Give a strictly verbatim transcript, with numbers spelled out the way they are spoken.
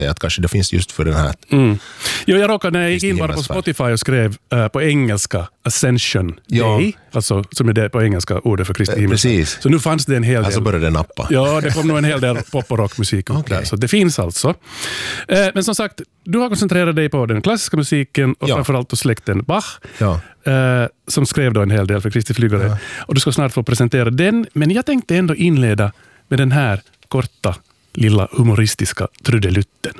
att kanske det finns just för den här. Mm. Jo, jag råkade när jag gick in bara på Spotify och skrev uh, på engelska Ascension ja. Day, alltså som är det på engelska ordet för Kristi himmelsfärd. Precis. Så nu fanns det en hel del. Alltså började det nappa. Ja, det kom nog en hel del pop- och rockmusik upp okay. där. Så det finns alltså. Uh, men som sagt, du har koncentrerat dig på den klassiska musiken och ja. framförallt på släkten Bach. Ja. Uh, som skrev då en hel del för Kristi flygare. Ja. Och du ska snart få presentera den. Men jag tänkte ändå inleda med den här korta, lilla humoristiska trudelutten.